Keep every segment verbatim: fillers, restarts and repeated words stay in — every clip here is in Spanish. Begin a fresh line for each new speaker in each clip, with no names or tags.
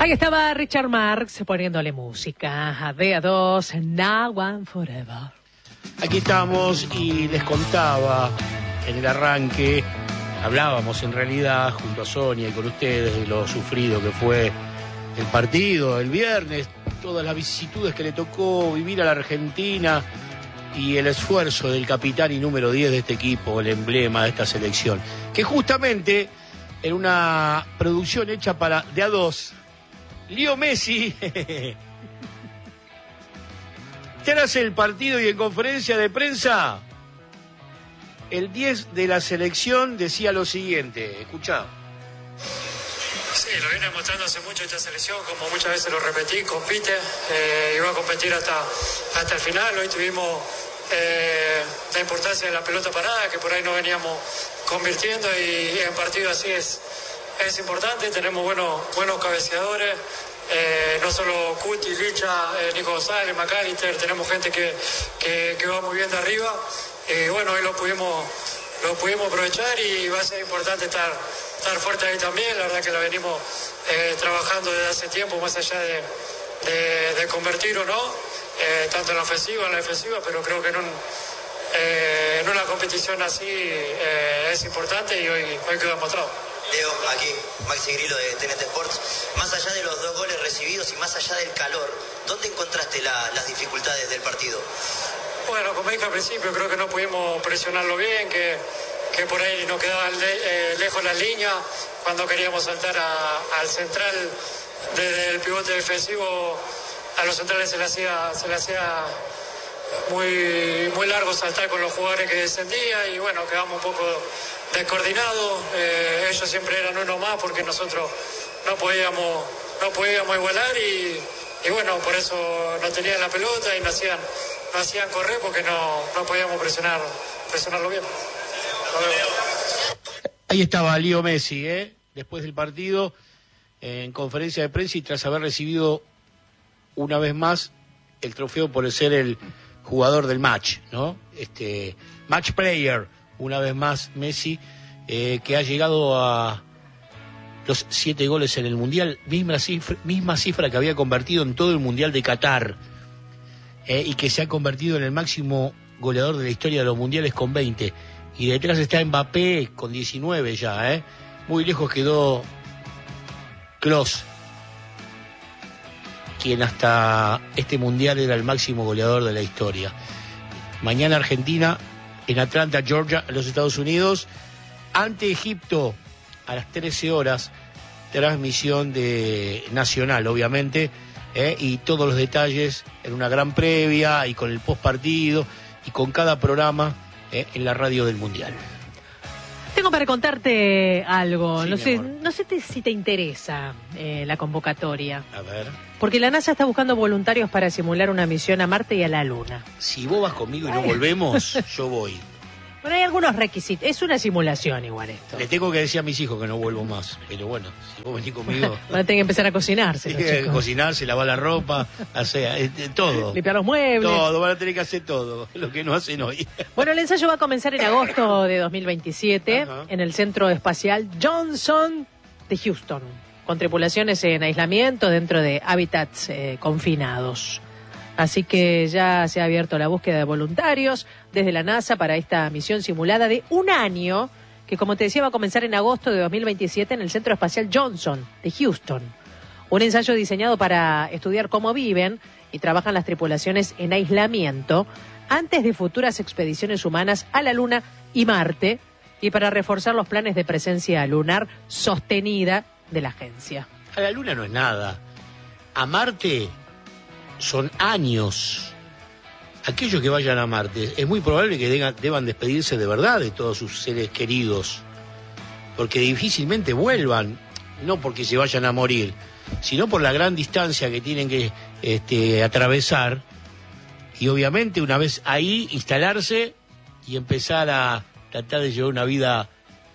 Ahí estaba Richard Marx poniéndole música a D A dos, Now and Forever.
Aquí estamos y les contaba en el arranque, hablábamos en realidad junto a Sonia y con ustedes de lo sufrido que fue el partido el viernes, todas las vicisitudes que le tocó vivir a la Argentina y el esfuerzo del capitán y número diez de este equipo, el emblema de esta selección, que justamente en una producción hecha para D A dos, Leo Messi, tras el partido y en conferencia de prensa, el diez de la selección decía lo siguiente, escuchá.
Sí, lo viene mostrando hace mucho esta selección, como muchas veces lo repetí, compite, eh, iba a competir hasta, hasta el final. Hoy tuvimos eh, la importancia de la pelota parada, que por ahí no veníamos convirtiendo, y, y en partido así es, es importante. Tenemos buenos, buenos cabeceadores, eh, no solo Cuti, Licha, eh, Nico González, McAllister, tenemos gente que, que, que va muy bien de arriba, y bueno, hoy lo pudimos, lo pudimos aprovechar y va a ser importante estar... estar fuerte ahí también. La verdad que la venimos eh, trabajando desde hace tiempo, más allá de, de, de convertir o no, eh, tanto en la ofensiva, en la defensiva, pero creo que en, un, eh, en una competición así eh, es importante y hoy, hoy quedó demostrado.
Leo, aquí, Maxi Grillo de T N T Sports. Más allá de los dos goles recibidos y más allá del calor, ¿dónde encontraste la, las dificultades del partido? Bueno,
como dije al principio, creo que no pudimos presionarlo bien, que que por ahí nos quedaban le, eh, lejos las líneas cuando queríamos saltar a, al central. Desde el pivote defensivo a los centrales se le hacía, se le hacía muy, muy largo saltar con los jugadores que descendían, y bueno, quedamos un poco descoordinados. Eh, ellos siempre eran uno más porque nosotros no podíamos, no podíamos igualar, y, y bueno, por eso no tenían la pelota y no hacían, no hacían correr porque no, no podíamos presionar, presionarlo bien.
Ahí estaba Leo Messi, ¿eh? Después del partido, en conferencia de prensa y tras haber recibido una vez más el trofeo por ser el jugador del match, ¿no? Este match player, una vez más Messi, eh, que ha llegado a los siete goles en el Mundial, misma cifra, misma cifra que había convertido en todo el Mundial de Qatar, eh, y que se ha convertido en el máximo goleador de la historia de los Mundiales con veinte. Y detrás está Mbappé con diecinueve ya, ¿eh? Muy lejos quedó Klose, quien hasta este mundial era el máximo goleador de la historia. Mañana Argentina en Atlanta, Georgia, en los Estados Unidos, ante Egipto a las trece horas, transmisión de nacional, obviamente, ¿eh? Y todos los detalles en una gran previa y con el post partido y con cada programa Eh, en la radio del Mundial.
Tengo para contarte algo.
Sí,
no sé,
amor.
no sé te, si te interesa eh, la convocatoria.
A ver.
Porque la NASA está buscando voluntarios para simular una misión a Marte y a la Luna.
Si vos vas conmigo y no volvemos, yo voy.
Bueno, hay algunos requisitos. Es una simulación igual esto.
Le tengo que decir a mis hijos que no vuelvo más. Pero bueno, si vos venís conmigo...
Van a tener que empezar a cocinarse.
Tiene que cocinarse, lavar la ropa, hacer eh, eh, todo.
Limpiar los muebles.
Todo, van a tener que hacer todo, lo que no hacen hoy.
Bueno, el ensayo va a comenzar en agosto de dos mil veintisiete. Ajá. En el Centro Espacial Johnson de Houston, con tripulaciones en aislamiento dentro de hábitats eh, confinados. Así que ya se ha abierto la búsqueda de voluntarios desde la NASA para esta misión simulada de un año, que como te decía va a comenzar en agosto de dos mil veintisiete en el Centro Espacial Johnson de Houston. Un ensayo diseñado para estudiar cómo viven y trabajan las tripulaciones en aislamiento antes de futuras expediciones humanas a la Luna y Marte, y para reforzar los planes de presencia lunar sostenida de la agencia.
A la Luna no es nada. A Marte son años. Aquellos que vayan a Marte, es muy probable que deban, deban despedirse de verdad de todos sus seres queridos, porque difícilmente vuelvan, no porque se vayan a morir, sino por la gran distancia que tienen que este, atravesar, y obviamente una vez ahí instalarse y empezar a tratar de llevar una vida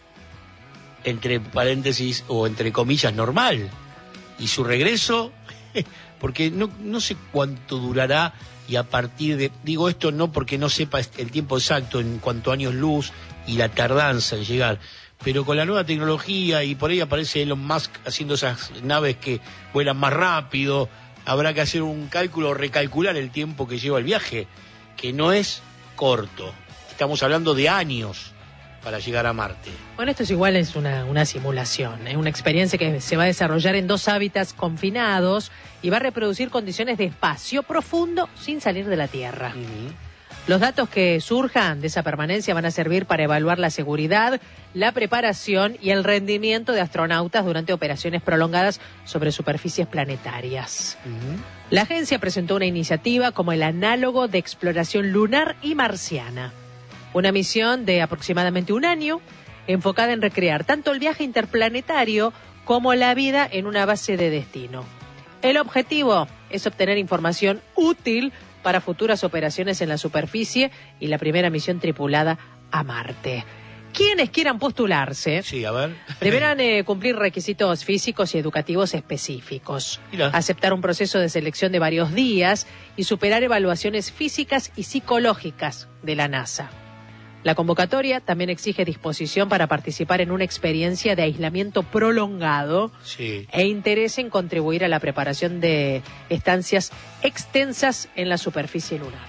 entre paréntesis o entre comillas normal, y su regreso porque no, no sé cuánto durará, y a partir de, digo esto no porque no sepa el tiempo exacto en cuanto a años luz y la tardanza en llegar, pero con la nueva tecnología y por ahí aparece Elon Musk haciendo esas naves que vuelan más rápido, habrá que hacer un cálculo, recalcular el tiempo que lleva el viaje, que no es corto. Estamos hablando de años para llegar a Marte.
Bueno, esto es igual, es una, una simulación, es una experiencia que se va a desarrollar en dos hábitats confinados y va a reproducir condiciones de espacio profundo sin salir de la Tierra. Uh-huh. Los datos que surjan de esa permanencia van a servir para evaluar la seguridad, la preparación y el rendimiento de astronautas durante operaciones prolongadas sobre superficies planetarias. Uh-huh. La agencia presentó una iniciativa como el análogo de exploración lunar y marciana. Una misión de aproximadamente un año, enfocada en recrear tanto el viaje interplanetario como la vida en una base de destino. El objetivo es obtener información útil para futuras operaciones en la superficie y la primera misión tripulada a Marte. Quienes quieran postularse,
sí, a ver.
deberán eh, cumplir requisitos físicos y educativos específicos,
Mira.
aceptar un proceso de selección de varios días y superar evaluaciones físicas y psicológicas de la NASA. La convocatoria también exige disposición para participar en una experiencia de aislamiento prolongado
sí.
e interés en contribuir a la preparación de estancias extensas en la superficie lunar.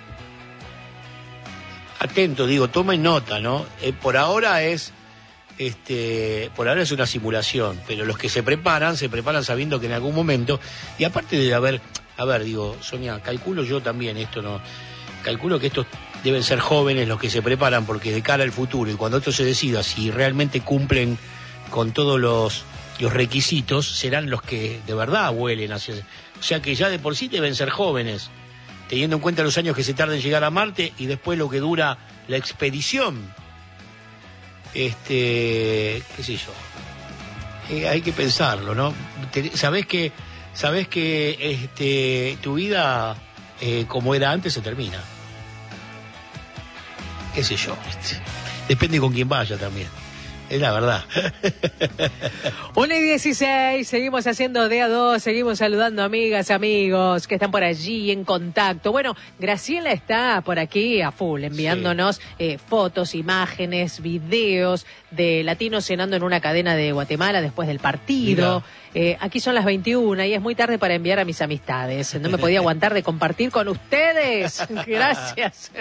Atento, digo, tomen nota, ¿no? Eh, por ahora es, este, por ahora es una simulación, pero los que se preparan, se preparan sabiendo que en algún momento, y aparte de haber, a ver, digo, Sonia, calculo yo también esto, ¿no? Calculo que estos deben ser jóvenes los que se preparan, porque de cara al futuro y cuando esto se decida, si realmente cumplen con todos los, los requisitos, serán los que de verdad vuelen hacia... O sea que ya de por sí deben ser jóvenes, teniendo en cuenta los años que se tarda en llegar a Marte y después lo que dura la expedición. Este, qué sé yo. Eh, hay que pensarlo, ¿no? Te, sabés que, sabés que este, tu vida, eh, como era antes, se termina. Qué sé yo, este, depende con quién vaya también, es la verdad.
una y dieciséis, seguimos haciendo D A dos, seguimos saludando amigas, amigos que están por allí en contacto. Bueno, Graciela está por aquí a full, enviándonos sí. eh, fotos, imágenes, videos de latinos cenando en una cadena de Guatemala después del partido. Eh, aquí son las veintiuna y es muy tarde para enviar a mis amistades. No me podía aguantar de compartir con ustedes. Gracias.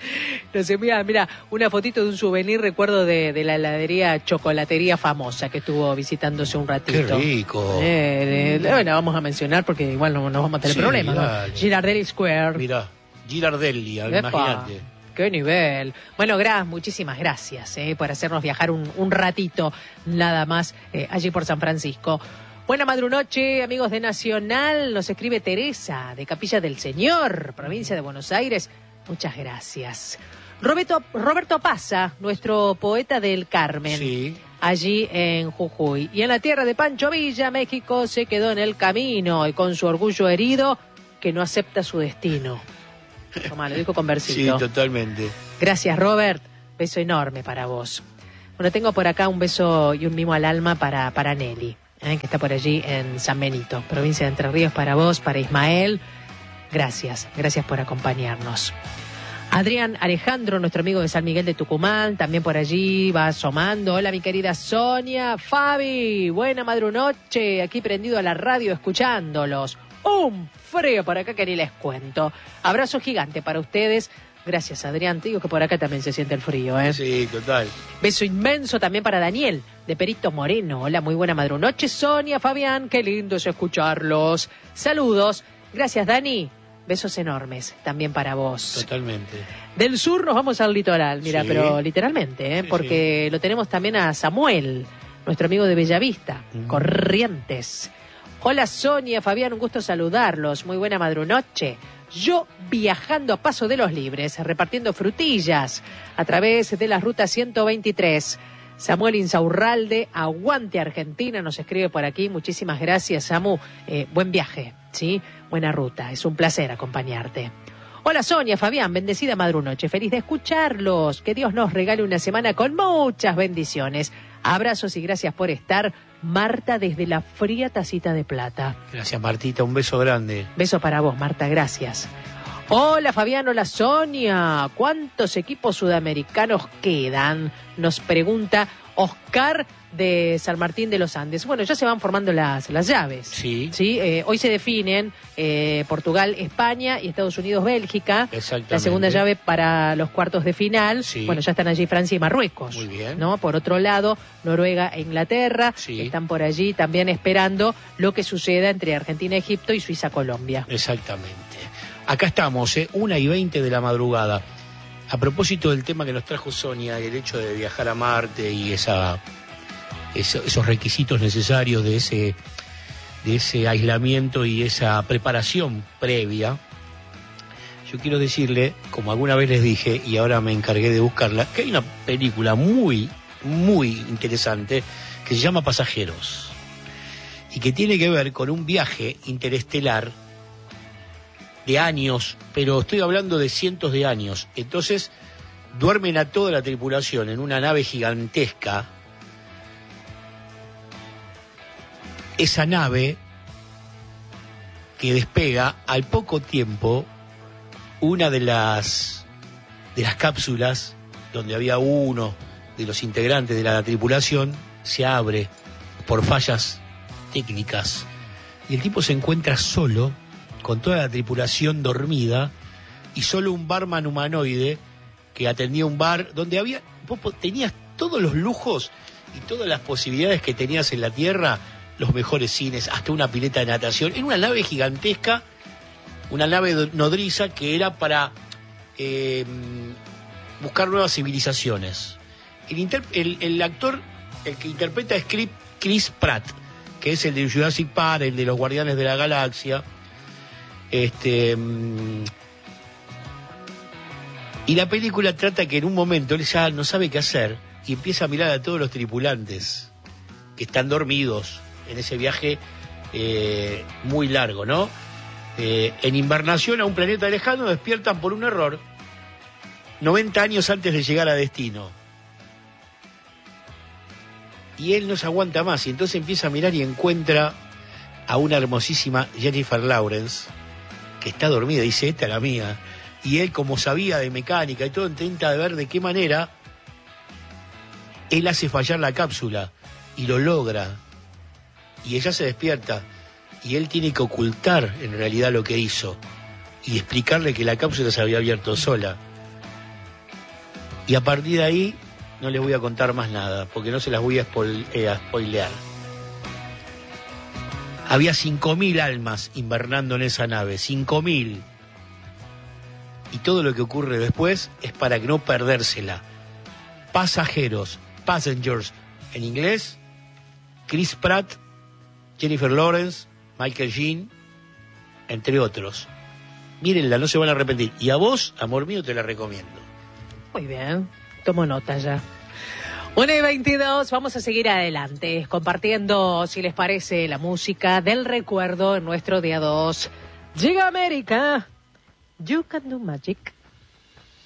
Nos envía, mira, una fotito de un souvenir, recuerdo de, de la heladería chocolatería famosa que estuvo visitándose un ratito.
Qué rico.
Eh, eh, bueno, vamos a mencionar porque igual no nos vamos a tener
sí,
problemas, ¿no? Girardelli Square.
Mira, Girardelli, imagínate.
¡Qué nivel! Bueno, Gras, muchísimas gracias eh, por hacernos viajar un, un ratito nada más eh, allí por San Francisco. Buena madrunoche, amigos de Nacional. Nos escribe Teresa, de Capilla del Señor, provincia de Buenos Aires. Muchas gracias. Roberto, Roberto Pasa, nuestro poeta del Carmen,
sí.
allí en Jujuy. Y en la tierra de Pancho Villa, México, se quedó en el camino y con su orgullo herido, que no acepta su destino. Tomá, lo dijo con versito.
Sí, totalmente.
Gracias, Robert. Beso enorme para vos. Bueno, tengo por acá un beso y un mimo al alma para, para Nelly, eh, que está por allí en San Benito, provincia de Entre Ríos, para vos, para Ismael. Gracias, gracias por acompañarnos. Adrián Alejandro, nuestro amigo de San Miguel de Tucumán, también por allí va asomando. Hola, mi querida Sonia. Fabi, buena madrunoche, aquí prendido a la radio escuchándolos. Un frío por acá que ni les cuento. Abrazo gigante para ustedes. Gracias, Adrián. Te digo que por acá también se siente el frío, ¿eh?
Sí, total.
Beso inmenso también para Daniel, de Perito Moreno. Hola, muy buena madrunoche, Sonia, Fabián. Qué lindo es escucharlos. Saludos. Gracias, Dani. Besos enormes también para vos.
Totalmente.
Del sur nos vamos al litoral, mira,
sí.
pero literalmente, ¿eh?
Sí,
porque sí. Lo tenemos también a Samuel, nuestro amigo de Bellavista, uh-huh. Corrientes. Hola, Sonia, Fabián, un gusto saludarlos. Muy buena madrunoche. Yo viajando a Paso de los Libres, repartiendo frutillas a través de la ruta ciento veintitrés. Samuel Insaurralde, aguante Argentina, nos escribe por aquí. Muchísimas gracias, Samu. Eh, buen viaje, ¿sí? Buena ruta, es un placer acompañarte. Hola, Sonia, Fabián, bendecida madrunoche. Feliz de escucharlos. Que Dios nos regale una semana con muchas bendiciones. Abrazos y gracias por estar. Marta desde la fría Tacita de Plata.
Gracias, Martita, un beso grande.
Beso para vos, Marta, gracias. Hola, Fabián, hola, Sonia. ¿Cuántos equipos sudamericanos quedan? Nos pregunta Oscar de San Martín de los Andes. Bueno, ya se van formando las, las llaves.
Sí.
¿Sí? Eh, hoy se definen eh, Portugal, España y Estados Unidos, Bélgica.
Exactamente.
La segunda llave para los cuartos de final.
Sí.
Bueno, ya están allí Francia y Marruecos.
Muy bien.
¿No? Por otro lado, Noruega e Inglaterra.
Sí.
Están por allí también esperando lo que suceda entre Argentina, Egipto y Suiza, Colombia.
Exactamente. Acá estamos, ¿eh? una y veinte de la madrugada. A propósito del tema que nos trajo Sonia, el hecho de viajar a Marte y esa, eso, esos requisitos necesarios de ese, de ese aislamiento y esa preparación previa, yo quiero decirle, como alguna vez les dije, y ahora me encargué de buscarla, que hay una película muy, muy interesante que se llama Pasajeros y que tiene que ver con un viaje interestelar de años, pero estoy hablando de cientos de años. Entonces duermen a toda la tripulación en una nave gigantesca. Esa nave que despega, al poco tiempo, una de las de las cápsulas donde había uno de los integrantes de la tripulación se abre por fallas técnicas y el tipo se encuentra solo, con toda la tripulación dormida y solo un barman humanoide que atendía un bar donde había, vos tenías todos los lujos y todas las posibilidades que tenías en la Tierra, los mejores cines, hasta una pileta de natación, en una nave gigantesca, una nave nodriza que era para eh, buscar nuevas civilizaciones. El, inter, el, el actor, el que interpreta es Chris Pratt, que es el de Jurassic Park, el de los Guardianes de la Galaxia. Este, y la película trata que en un momento él ya no sabe qué hacer y empieza a mirar a todos los tripulantes que están dormidos en ese viaje eh, muy largo, ¿no? Eh, en invernación a un planeta lejano despiertan por un error noventa años antes de llegar a destino. Y él no se aguanta más y entonces empieza a mirar y encuentra a una hermosísima Jennifer Lawrence que está dormida, dice, esta es la mía. Y él, como sabía de mecánica y todo, intenta ver de qué manera él hace fallar la cápsula y lo logra. Y ella se despierta y él tiene que ocultar en realidad lo que hizo y explicarle que la cápsula se había abierto sola. Y a partir de ahí no les voy a contar más nada porque no se las voy a, spoil- eh, a spoilear. Había cinco mil almas invernando en esa nave, cinco mil. Y todo lo que ocurre después es para no perdérsela. Pasajeros, Passengers en inglés, Chris Pratt, Jennifer Lawrence, Michael Sheen, entre otros. Mírenla, no se van a arrepentir. Y a vos, amor mío, te la recomiendo.
Muy bien, tomo nota ya. una y veintidós, vamos a seguir adelante, compartiendo, si les parece, la música del recuerdo en nuestro día dos. Llega América, You Can Do Magic.